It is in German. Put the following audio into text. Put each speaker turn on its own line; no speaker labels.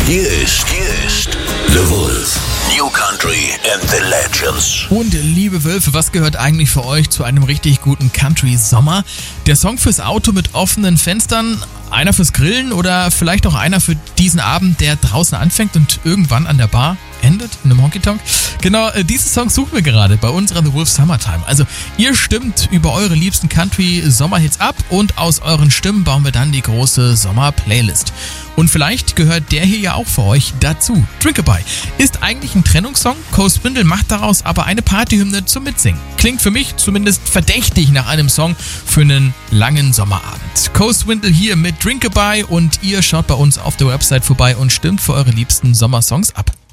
Hier ist The Wolf. New Country and the Legends.
Und liebe Wölfe, was gehört eigentlich für euch zu einem richtig guten Country-Sommer? Der Song fürs Auto mit offenen Fenstern, einer fürs Grillen oder vielleicht auch einer für diesen Abend, der draußen anfängt und irgendwann an der Bar endet, in einem Honky-Tonk? Genau, diese Songs suchen wir gerade bei unserer The Wolf Summertime. Also ihr stimmt über eure liebsten Country-Sommerhits ab und aus euren Stimmen bauen wir dann die große Sommer-Playlist. Und vielleicht gehört der hier ja auch für euch dazu. Drinkabye ist eigentlich ein Trennungssong, Coast Swindle macht daraus aber eine Partyhymne zum Mitsingen. Klingt für mich zumindest verdächtig nach einem Song für einen langen Sommerabend. Coast Swindle hier mit Drinkabye und ihr schaut bei uns auf der Website vorbei und stimmt für eure liebsten Sommersongs ab.